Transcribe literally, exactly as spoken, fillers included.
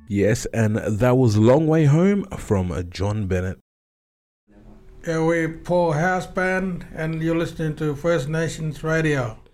Yes, and that was Long Way Home from John Bennett. Yeah, we're Paul House Band, and you're listening to First Nations Radio.